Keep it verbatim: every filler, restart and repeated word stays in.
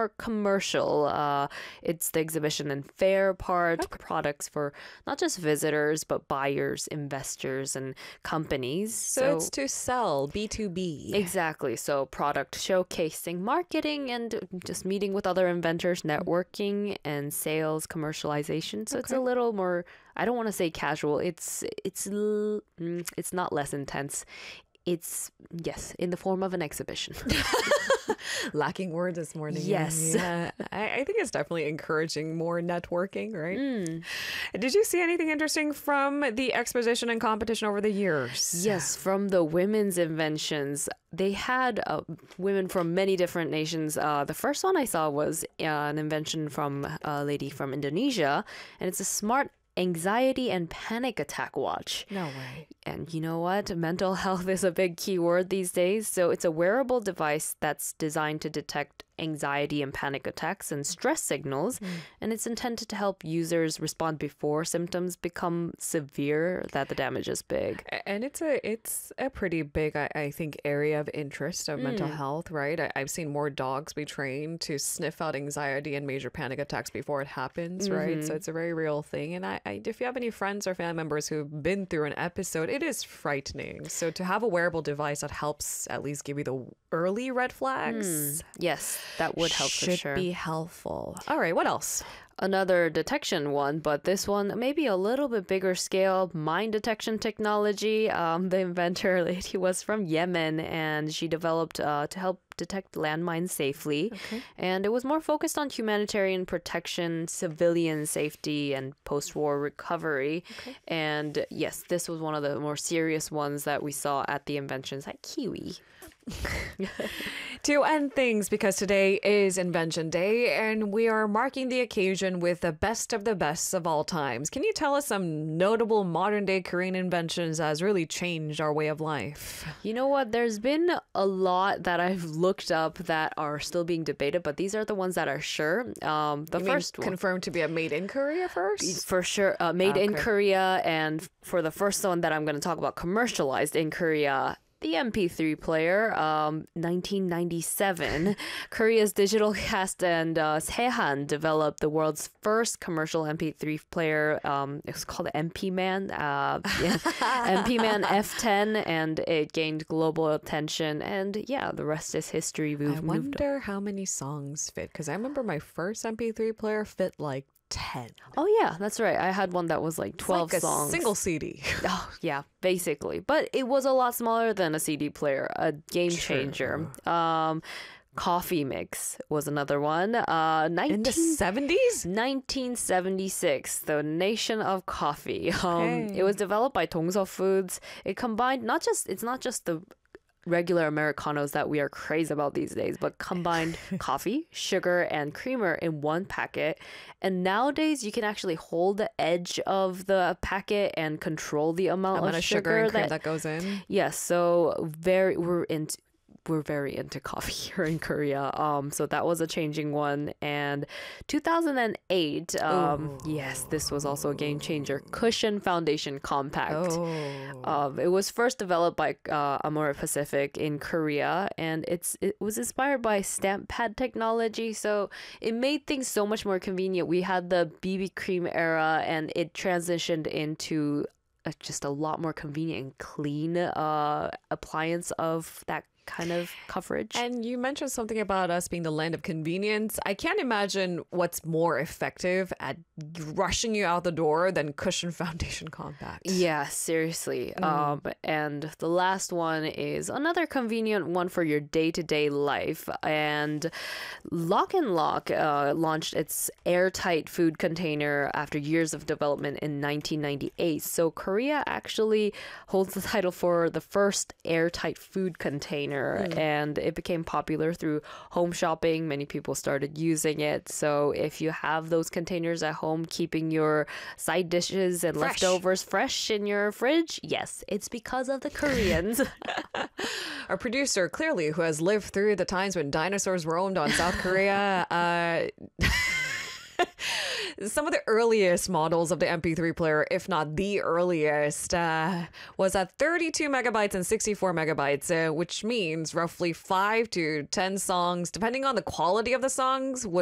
more commercial. Uh, it's the exhibition and fair part, okay. Products for not just visitors, but buyers, investors, and companies. So, so it's to sell, B two B. Exactly. So product showcasing, marketing, and just meeting with other inventors, networking, and sales, commercialization. So okay. It's a little more, I don't want to say casual. It's, it's, it's not less intense. It's, yes, in the form of an exhibition. Lacking words this morning. Yes. Yeah. I, I think it's definitely encouraging more networking, right? Mm. Did you see anything interesting from the exposition and competition over the years? Yes, from the women's inventions. They had uh, women from many different nations. Uh, the first one I saw was uh, an invention from a lady from Indonesia, and it's a smart anxiety and panic attack watch. No way. And you know what? Mental health is a big keyword these days. So it's a wearable device that's designed to detect anxiety and panic attacks and stress signals. Mm. And it's intended to help users respond before symptoms become severe, that the damage is big. And it's a it's a pretty big, I, I think, area of interest of mm. mental health, right? I, I've seen more dogs be trained to sniff out anxiety and major panic attacks before it happens, mm-hmm. right? So it's a very real thing. And I, I, if you have any friends or family members who've been through an episode, it is frightening. So to have a wearable device that helps at least give you the early red flags. Mm. Yes, that would help should for sure. be helpful. All right, what else? Another detection one, but this one maybe a little bit bigger scale, mine detection technology. Um, the inventor lady was from Yemen, and she developed uh, to help detect landmines safely. Okay. And it was more focused on humanitarian protection, civilian safety, and post-war recovery. Okay. And yes, this was one of the more serious ones that we saw at the inventions at Kiwi. To end things, because today is Invention Day and we are marking the occasion with the best of the best of all times. Can you tell us some notable modern day Korean inventions that has really changed our way of life? You know what? There's been a lot that I've looked up that are still being debated, but these are the ones that are sure. Um, the you first mean one, confirmed to be a made in Korea first? For sure. Uh, made okay. in Korea. And for the first one that I'm going to talk about, commercialized in Korea, the M P three player, um, nineteen ninety-seven, Korea's digital cast and uh, Sehan developed the world's first commercial M P three player. Um, it was called M P Man, uh, yeah, M P Man F ten, and it gained global attention. And yeah, the rest is history. We've I wonder how many songs fit, because I remember my first M P three player fit like ten. Oh yeah, that's right. I had one that was like twelve it's like songs. A single C D. Oh yeah, basically. But it was a lot smaller than a C D player. A game changer. Um, Coffee Mix was another one. Uh, nineteen In the seventies? nineteen seventy-six, the Nation of Coffee. Um, okay. It was developed by Dongsuh Foods. It combined not just it's not just the regular Americanos that we are crazy about these days, but combined coffee, sugar, and creamer in one packet. And nowadays, you can actually hold the edge of the packet and control the amount, amount of, of sugar, sugar and cream that, that goes in. Yes, so very we're into. We're very into coffee here in Korea. Um, so that was a changing one. And two thousand eight, um, yes, this was also a game changer. Cushion Foundation Compact. Oh. Um, it was first developed by uh, Amore Pacific in Korea, and it's it was inspired by stamp pad technology. So it made things so much more convenient. We had the B B cream era, and it transitioned into a, just a lot more convenient and clean uh, appliance of that kind of coverage. And you mentioned something about us being the land of convenience. I can't imagine what's more effective at rushing you out the door than Cushion Foundation Compact. Yeah, seriously. Mm. Um, and the last one is another convenient one for your day-to-day life. And Lock and Lock uh, launched its airtight food container after years of development in nineteen ninety-eight. So Korea actually holds the title for the first airtight food container. Mm. And it became popular through home shopping. Many people started using it. So if you have those containers at home, keeping your side dishes and fresh. leftovers fresh in your fridge, yes, it's because of the Koreans. Our producer, clearly, who has lived through the times when dinosaurs roamed on South Korea, uh, some of the earliest models of the M P three player, if not the earliest, uh, was at thirty-two megabytes and sixty-four megabytes, uh, which means roughly five to ten songs, depending on the quality of the songs, would